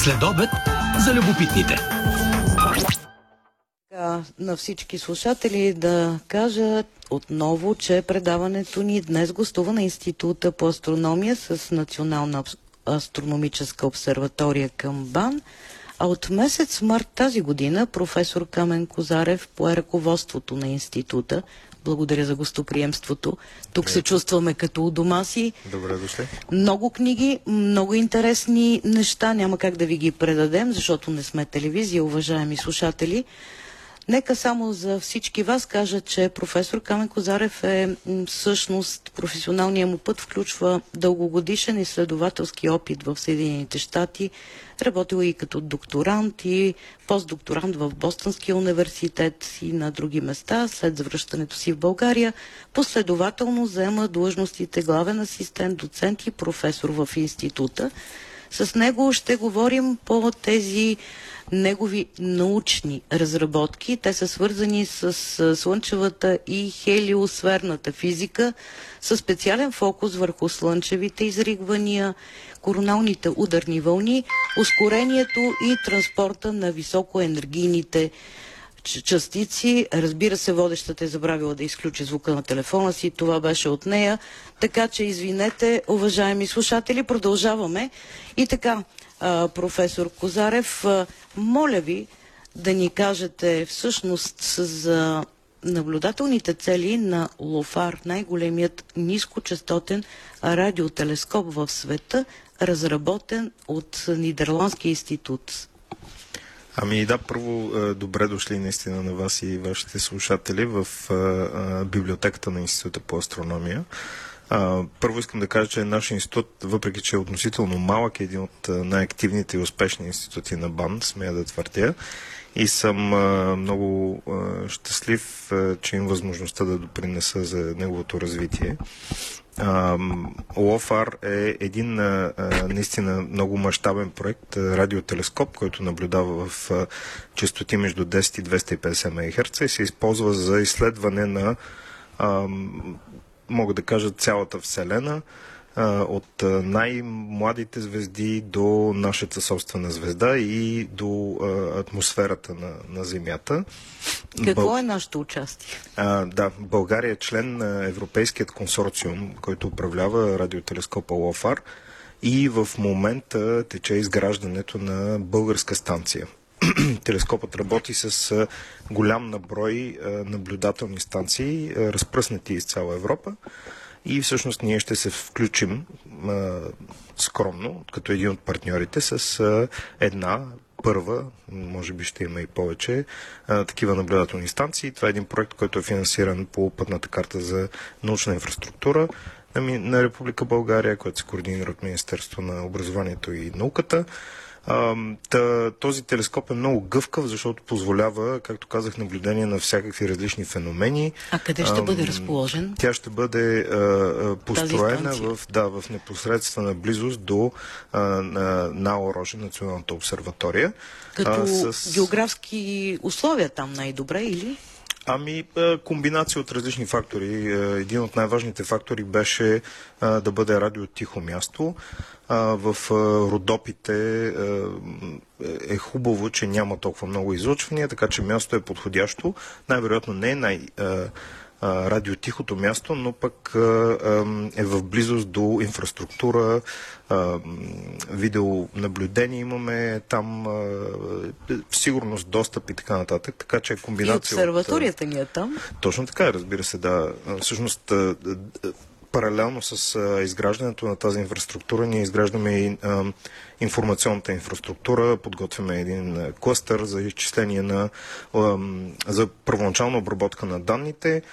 Следобед за любопитните. На всички слушатели да кажа отново, че предаването ни днес гостува на Института по астрономия с Национална астрономическа обсерватория към БАН, а от месец март тази година професор Камен Козарев пое ръководството на института. Благодаря за гостоприемството. Тук се чувстваме като у дома си. Добре дошли. Много книги, много интересни неща. Няма как да ви ги предадем, защото не сме телевизия, уважаеми слушатели. Нека само за всички вас кажа, че професор Камен Козарев всъщност професионалният му път включва дългогодишен изследователски опит в Съединените щати. Работил и като докторант и постдокторант в Бостонския университет и на други места. След завръщането си в България последователно заема длъжностите главен асистент, доцент и професор в института. С него ще говорим по тези негови научни разработки. Те са свързани с слънчевата и хелиосферната физика, със специален фокус върху слънчевите изригвания, короналните ударни вълни, ускорението и транспорта на високоенергийните частици. Разбира се, водещата е забравила да изключи звука на телефона си. Това беше от нея. Така че извинете, уважаеми слушатели, продължаваме. И така, професор Козарев, моля ви да ни кажете всъщност за наблюдателните цели на ЛОФАР, най-големият нискочастотен радиотелескоп в света, разработен от Нидерландския институт. Ами да, първо добре дошли наистина на вас и вашите слушатели в библиотеката на Института по астрономия. Първо искам да кажа, че нашия институт, въпреки че е относително малък, е един от най-активните и успешни институти на БАН, смея да твърдя. И съм много щастлив, че имам възможността да допринеса за неговото развитие. ЛОФАР е един наистина много мащабен проект, радиотелескоп, който наблюдава в честоти между 10 и 250 МГц и се използва за изследване на, мога да кажа, цялата Вселена, от най-младите звезди до нашата собствена звезда и до атмосферата на Земята. Какво е нашето участие? Да, България е член на Европейският консорциум, който управлява радиотелескопа ЛОФАР, и в момента тече изграждането на българска станция. Телескопът работи с голям наброй наблюдателни станции, разпръснати из цяла Европа. И всъщност ние ще се включим скромно, като един от партньорите, с една първа, може би ще има и повече, такива наблюдателни станции. Това е един проект, който е финансиран по пътната карта за научна инфраструктура на Република България, който се координира от Министерство на образованието и науката. Този телескоп е много гъвкав, защото позволява, както казах, наблюдение на всякакви различни феномени. А къде ще бъде разположен? Тя ще бъде построена в непосредствена близост до НАО Рожен, Националната обсерватория. Като географски условия там най-добре или? Ами, комбинация от различни фактори. Един от най-важните фактори беше да бъде радиотихо място. В Родопите е хубаво, че няма толкова много излъчвания, така че място е подходящо. Най-вероятно не е радиотихото място, но пък е в близост до инфраструктура, видеонаблюдение имаме там, сигурност, достъп и така нататък. Така че комбинация. И обсерваторията ни е там. Точно така, разбира се, да. Всъщност, паралелно с изграждането на тази инфраструктура, ние изграждаме и информационната инфраструктура, подготвяме един клъстър за изчисление за първоначална обработка на данните,